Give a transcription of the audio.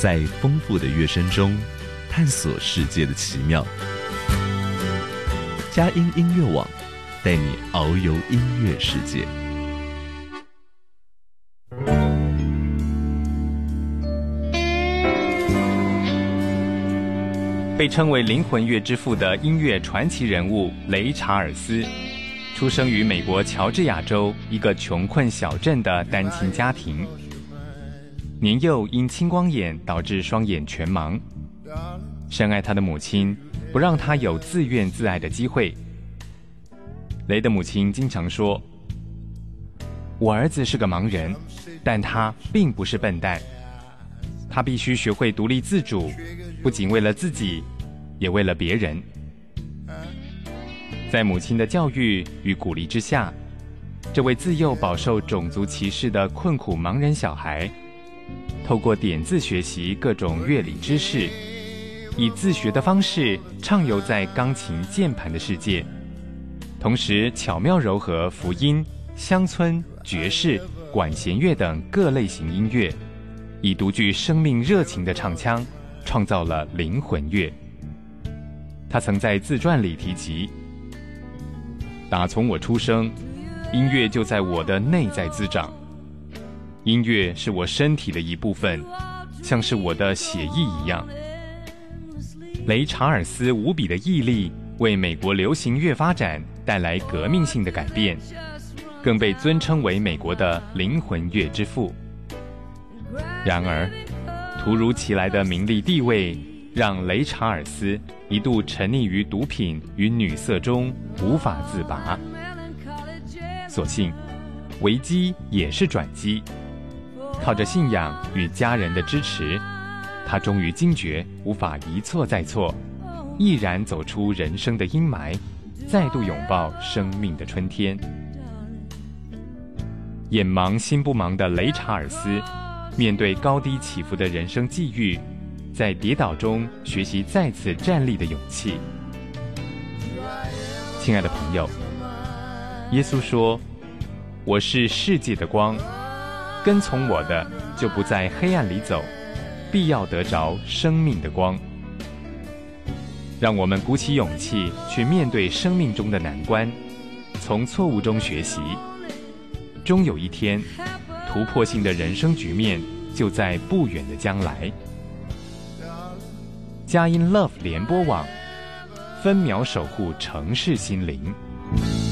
在丰富的乐声中探索世界的奇妙。佳音音乐网带你遨游音乐世界。 被称为灵魂乐之父的音乐传奇人物雷查尔斯，出生于美国乔治亚州一个穷困小镇的单亲家庭。年幼因青光眼导致双眼全盲，深爱他的母亲不让他有自怨自艾的机会。雷的母亲经常说：“我儿子是个盲人，但他并不是笨蛋。他必须学会独立自主，不仅为了自己，也为了别人。”在母亲的教育与鼓励之下，这位自幼饱受种族歧视的困苦盲人小孩，透过点字学习各种乐理知识，以自学的方式畅游在钢琴键盘的世界，同时巧妙糅合福音、乡村、爵士、管弦乐等各类型音乐，以独具生命热情的唱腔创造了灵魂乐。他曾在自传里提及：打从我出生，音乐就在我的内在滋长。音乐是我身体的一部分，像是我的血液一样。雷查尔斯无比的毅力为美国流行乐发展带来革命性的改变，更被尊称为美国的灵魂乐之父。然而，突如其来的名利地位让雷查尔斯一度沉溺于毒品与女色中无法自拔。所幸，危机也是转机。靠着信仰与家人的支持，他终于惊觉无法一错再错，毅然走出人生的阴霾，再度拥抱生命的春天。眼盲心不盲的雷查尔斯，面对高低起伏的人生际遇，在跌倒中学习再次站立的勇气。亲爱的朋友，耶稣说：“我是世界的光，跟从我的就不在黑暗里走，必要得着生命的光。”让我们鼓起勇气去面对生命中的难关，从错误中学习，终有一天，突破性的人生局面就在不远的将来。佳音 Love 联播网，分秒守护城市心灵。